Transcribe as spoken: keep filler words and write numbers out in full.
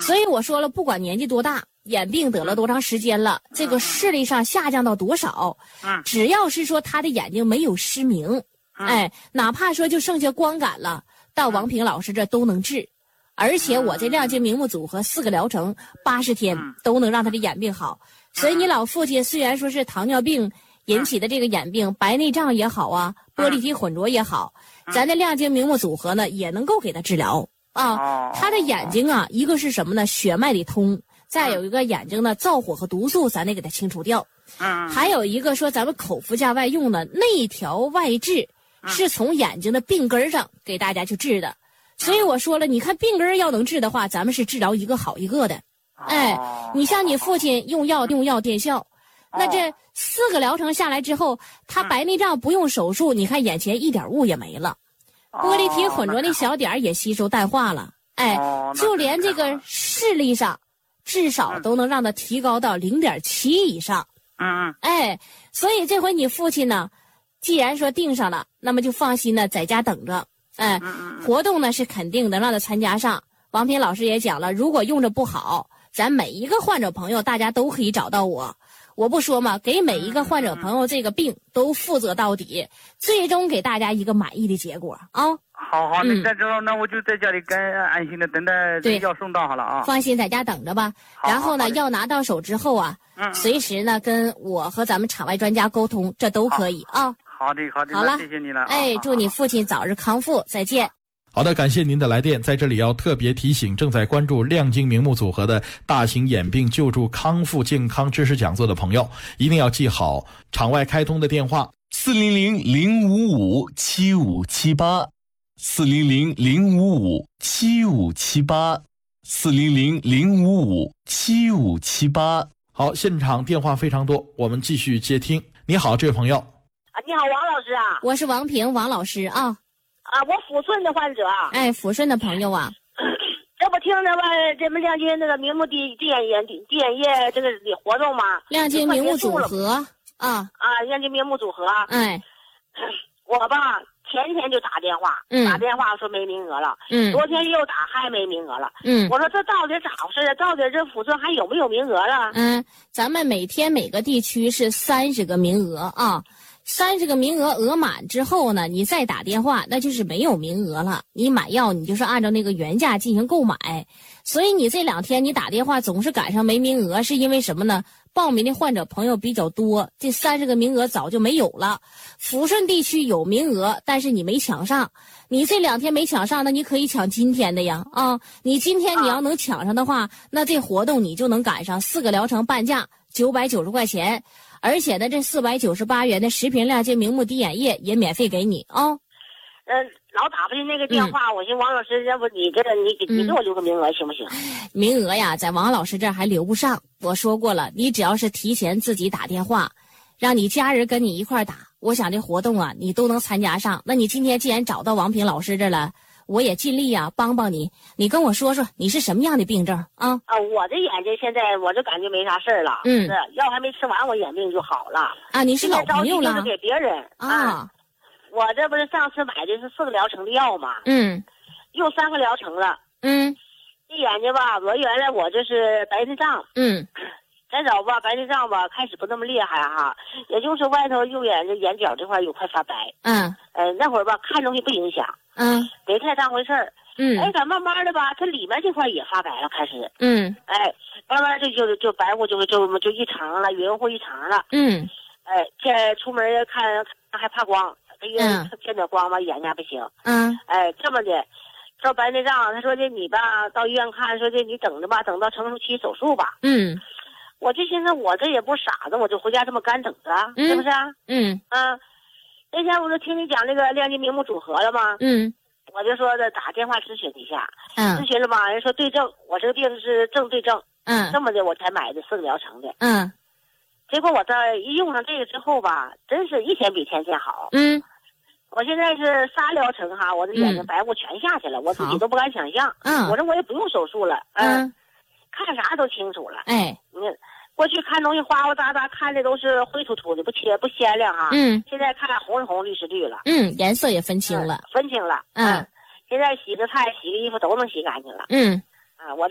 所以我说了，不管年纪多大，眼病得了多长时间了，这个视力上下降到多少，只要是说他的眼睛没有失明，哎，哪怕说就剩下光感了，到王平老师这都能治。而且我这亮晶明目组合四个疗程，八十天都能让他的眼病好。所以你老父亲虽然说是糖尿病引起的这个眼病，白内障也好啊，玻璃体混浊也好，咱的亮晶明目组合呢也能够给他治疗啊。他的眼睛啊，一个是什么呢？血脉里通，再有一个眼睛呢燥火和毒素咱得给他清除掉。还有一个说咱们口服加外用的内调外治，是从眼睛的病根上给大家去治的。所以我说了，你看病根要能治的话，咱们是治疗一个好一个的。哎，你像你父亲用药用药见效，那这四个疗程下来之后，他白内障不用手术，你看眼前一点雾也没了，玻璃体混浊那小点也吸收淡化了。哎，就连这个视力上，至少都能让他提高到零点七以上。 嗯， 哎，所以这回你父亲呢，既然说定上了，那么就放心的在家等着。哎，活动呢是肯定的，让他参加上。王平老师也讲了，如果用着不好，咱每一个患者朋友大家都可以找到我。我不说嘛，给每一个患者朋友这个病都负责到底，最终给大家一个满意的结果啊。 好好，那这之后那我就在家里干安心的等待药送到好了啊。 放心在家等着吧。然后呢，药拿到手之后啊，随时呢跟我和咱们场外专家沟通，这都可以啊。 好的，好的， 好了， 谢谢你了。 哎，祝你父亲早日康复，再见。 好的，感谢您的来电。在这里要特别提醒正在关注亮晶明目组合的大型眼病救助康复健康知识讲座的朋友，一定要记好场外开通的电话四零零零五五七五七八，四零零零五五七五七八，四零零零五五七五七八。 好，现场电话非常多，我们继续接听。你好，这位朋友。 啊，你好，王老师啊。 我是王平，王老师啊。 啊，我抚顺的患者。 哎，抚顺的朋友啊。 这不听着吧，这不亮晶那个明目地地眼眼地眼液这个活动吗？ 亮晶明目组合啊啊，亮晶明目组合。 哎， 我吧前天就打电话， 嗯、 打电话说没名额了， 嗯， 昨天又打还没名额了， 嗯， 我说这到底咋回事？到底这抚顺还有没有名额了？ 嗯，咱们每天每个地区是三十个名额啊。三十个名额额满之后呢，你再打电话，那就是没有名额了。你买药你就是按照那个原价进行购买，所以你这两天你打电话总是赶上没名额，是因为什么呢？报名的患者朋友比较多，这三十个名额早就没有了。抚顺地区有名额，但是你没抢上。你这两天没抢上，那你可以抢今天的呀啊！你今天你要能抢上的话，那这活动你就能赶上四个疗程半价，九百九十块钱。而且呢，这四百九十八元的十瓶亮晶明目滴眼液也免费给你啊。 嗯、呃，老打不进那个电话， 嗯、 我寻王老师，要不你这个你给你给我留个名额、嗯、行不行？ 名额呀，在王老师这儿还留不上。我说过了，你只要是提前自己打电话，让你家人跟你一块打，我想这活动啊，你都能参加上。那你今天既然找到王平老师这儿了，我也尽力呀、啊，帮帮你。你跟我说说，你是什么样的病症啊？ 啊，我这眼睛现在我就感觉没啥事儿了。 嗯， 药还没吃完，我眼病就好了。 啊，你是老朋友了？ 就是给别人啊。 啊我这不是上次买的是四个疗程的药吗？ 嗯， 用三个疗程了。 嗯， 这眼睛吧，我原来我就是白内障。 嗯。 再早吧，白内障吧，开始不那么厉害哈，也就是外头右眼这眼角这块有块发白。 嗯。 呃，那会儿吧，看东西不影响。 嗯。 没太当回事儿。 嗯。 哎，咋慢慢的吧，它里面这块也发白了，开始。 嗯。 哎，慢慢就就就白乎就就就一层了，匀乎一层了。 嗯。 哎，这出门看看还怕光，因为见点光吧，眼睛还不行。 嗯。 哎，这么的。这白内障，他说的你吧，到医院看，说的你等着吧，等到成熟期手术吧。 嗯。 我就寻思，我这也不傻子，我就回家这么干等着， 嗯、 是不是啊？ 嗯。 啊，那天我就听你讲那个亮晶明目组合了吗？ 嗯。 我就说的打电话咨询一下。 嗯。 咨询了嘛，人说对症，我这个病是正对症。 嗯。 这么的我才买的四个疗程的。 嗯。 结果我这一用上这个之后吧，真是一天比天天好。 嗯。 我现在是仨疗程哈，我的眼睛白乎全下去了，嗯、我自己都不敢想象。 嗯。 我说我也不用手术了。 嗯。 嗯看啥都清楚了。 哎。 嗯。过去看东西花花哒哒，看的都是灰突突的，不切不鲜亮哈。 嗯。 现在看红是红，绿是绿了。 嗯，颜色也分清了。 嗯、分清了。 嗯。 现在洗个菜、洗个衣服都能洗干净了。 嗯。 啊，我。